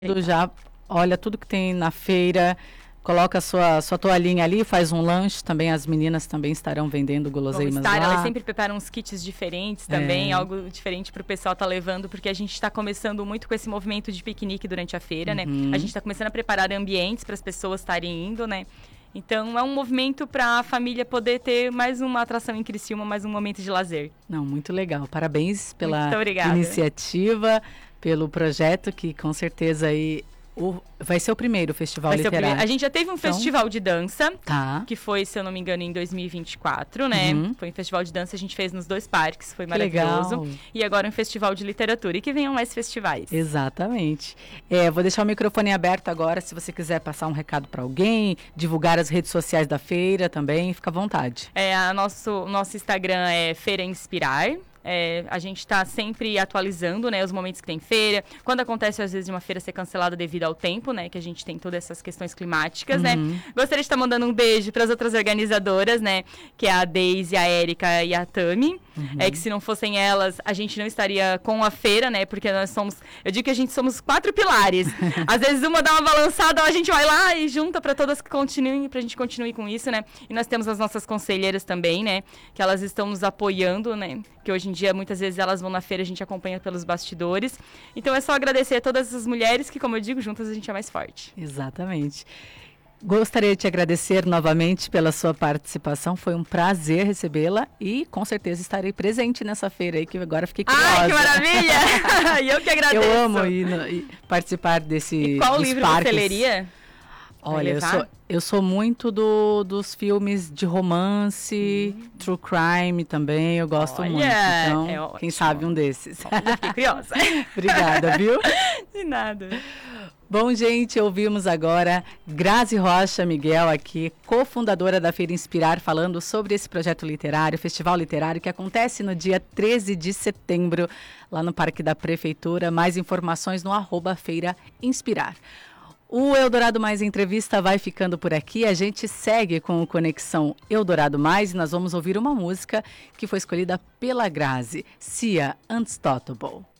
Já olha tudo que tem na feira, coloca a sua toalhinha ali, faz um lanche, também as meninas também estarão vendendo guloseimas lá. Elas sempre preparam uns kits diferentes também, algo diferente para o pessoal estar levando, porque a gente está começando muito com esse movimento de piquenique durante a feira, né? A gente está começando a preparar ambientes para as pessoas estarem indo, né? Então, é um movimento para a família poder ter mais uma atração em Criciúma, mais um momento de lazer. Não, muito legal. Parabéns pela Muito obrigada. Iniciativa, pelo projeto, que com certeza aí vai ser o primeiro festival literário. A gente já teve um festival de dança, que foi, se eu não me engano, em 2024, né? Foi um festival de dança, a gente fez nos 2 parques, foi maravilhoso. Legal. E agora um festival de literatura. E que venham mais festivais. Exatamente. Vou deixar o microfone aberto agora, se você quiser passar um recado para alguém, divulgar as redes sociais da feira também, fica à vontade. Nosso Instagram é Feira Inspirar. A gente está sempre atualizando, né, os momentos que tem feira. Quando acontece, às vezes, de uma feira ser cancelada devido ao tempo, né, que a gente tem todas essas questões climáticas, né. Gostaria de estar mandando um beijo para as outras organizadoras, né, que é a Deise, a Érica e a Tami. Que se não fossem elas, a gente não estaria com a feira, né, porque nós somos, eu digo que a gente somos 4 pilares. Às vezes uma dá uma balançada, a gente vai lá e junta para todas que continuem, para a gente continuar com isso, né. E nós temos as nossas conselheiras também, né, que elas estão nos apoiando, né, que hoje em dia, muitas vezes, elas vão na feira, a gente acompanha pelos bastidores. Então, é só agradecer a todas as mulheres que, como eu digo, juntas a gente é mais forte. Exatamente. Gostaria de te agradecer novamente pela sua participação. Foi um prazer recebê-la e, com certeza, estarei presente nessa feira aí, que agora fiquei curiosa. Ai, que maravilha! E eu que agradeço. Eu amo ir participar desse E qual livro parques. você leria? Olha, eu sou muito dos filmes de romance, true crime também, eu gosto muito. Então, quem sabe um desses. Eu fiquei curiosa. Obrigada, viu? De nada. Bom, gente, ouvimos agora Grazi Rocha Miguel aqui, cofundadora da Feira Inspirar, falando sobre esse projeto literário, festival literário, que acontece no dia 13 de setembro, lá no Parque da Prefeitura. Mais informações no @Feira Inspirar. O Eldorado Mais Entrevista vai ficando por aqui. A gente segue com o Conexão Eldorado Mais e nós vamos ouvir uma música que foi escolhida pela Grazi, Cia Unstoppable.